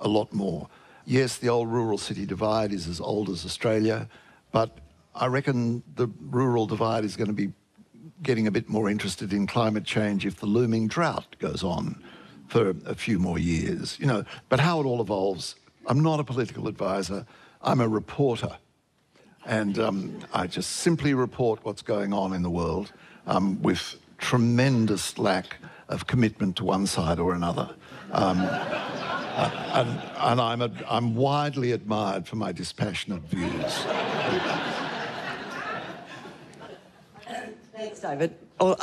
a lot more. Yes, the old rural-city divide is as old as Australia, but I reckon the rural divide is going to be getting a bit more interested in climate change if the looming drought goes on for a few more years. But how it all evolves, I'm not a political advisor, I'm a reporter. And I just simply report what's going on in the world with tremendous lack of commitment to one side or another. And I'm widely admired for my dispassionate views. Thanks, David.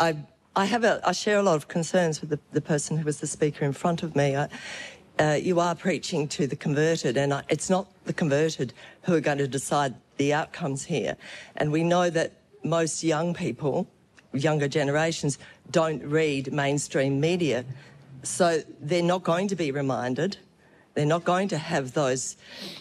I share a lot of concerns with the person who was the speaker in front of me. You are preaching to the converted, and it's not the converted who are going to decide the outcomes here. And we know that most young people, younger generations, don't read mainstream media. So they're not going to be reminded. They're not going to have those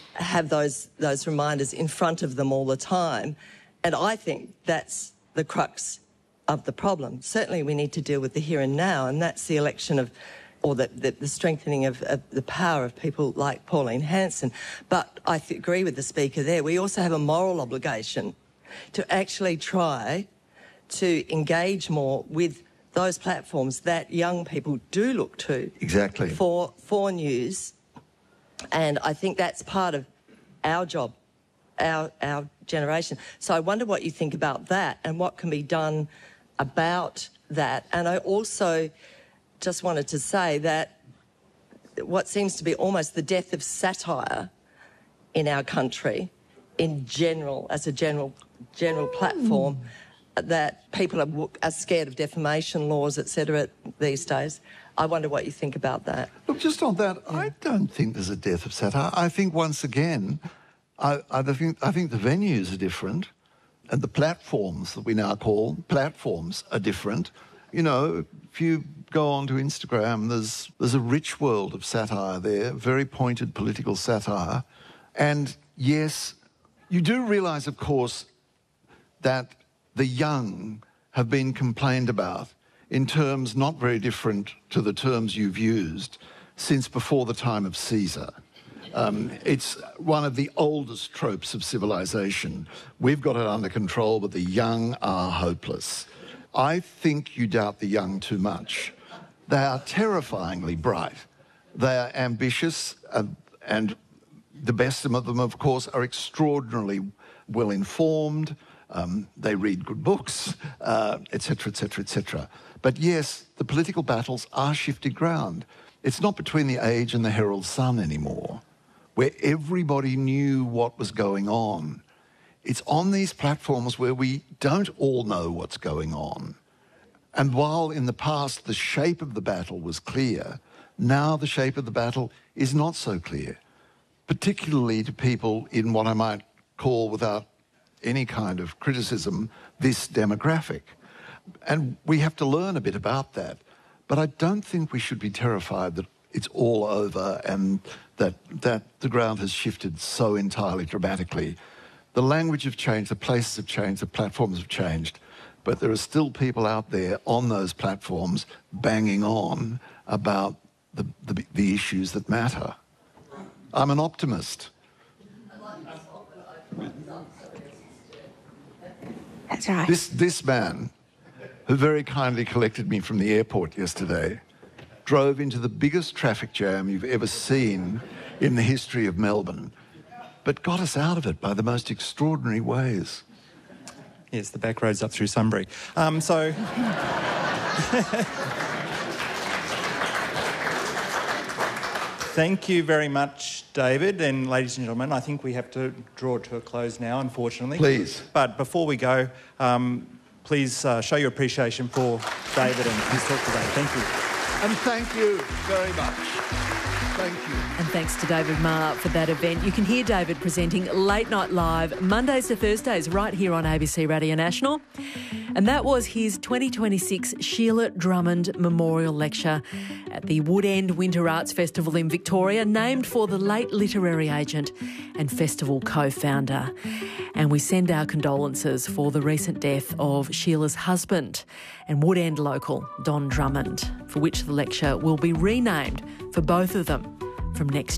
reminders in front of them all the time. And I think that's the crux of the problem. Certainly we need to deal with the here and now, and that's the election of, or the strengthening of the power of people like Pauline Hanson. But I agree with the speaker there. We also have a moral obligation to actually try to engage more with those platforms that young people do look to. Exactly. For news. And I think that's part of our job, our generation. So I wonder what you think about that and what can be done about that. And I also just wanted to say that what seems to be almost the death of satire in our country, in general, as a general platform, that people are scared of defamation laws, etc. these days. I wonder what you think about that. Look, just on that, I don't think there's a death of satire. I think, once again, I think the venues are different and the platforms that we now call platforms are different. If you go onto Instagram, there's a rich world of satire there, very pointed political satire. And yes, you do realise, of course, that the young have been complained about in terms not very different to the terms you've used since before the time of Caesar. It's one of the oldest tropes of civilization. We've got it under control, but the young are hopeless. I think you doubt the young too much. They are terrifyingly bright. They are ambitious, and the best of them, of course, are extraordinarily well-informed. They read good books, etc., etc., etc. But yes, the political battles are shifted ground. It's not between the Age and the Herald Sun anymore, where everybody knew what was going on. It's on these platforms where we don't all know what's going on. And while in the past the shape of the battle was clear, now the shape of the battle is not so clear, particularly to people in what I might call, without any kind of criticism, this demographic. And we have to learn a bit about that. But I don't think we should be terrified that it's all over and that the ground has shifted so entirely dramatically. The language have changed, the places have changed, the platforms have changed, but there are still people out there on those platforms banging on about the issues that matter. I'm an optimist. That's right. This man, who very kindly collected me from the airport yesterday, drove into the biggest traffic jam you've ever seen in the history of Melbourne, but got us out of it by the most extraordinary ways. Yes, the back roads up through Sunbury. Thank you very much, David. And ladies and gentlemen, I think we have to draw to a close now, unfortunately. Please. But before we go, please show your appreciation for David and his talk today. Thank you. And thank you very much. Thank you. And thanks to David Marr for that event. You can hear David presenting Late Night Live Mondays to Thursdays right here on ABC Radio National. And that was his 2026 Sheila Drummond Memorial Lecture at the Woodend Winter Arts Festival in Victoria, named for the late literary agent and festival co-founder. And we send our condolences for the recent death of Sheila's husband and Woodend local Don Drummond, for which the lecture will be renamed for both of them from next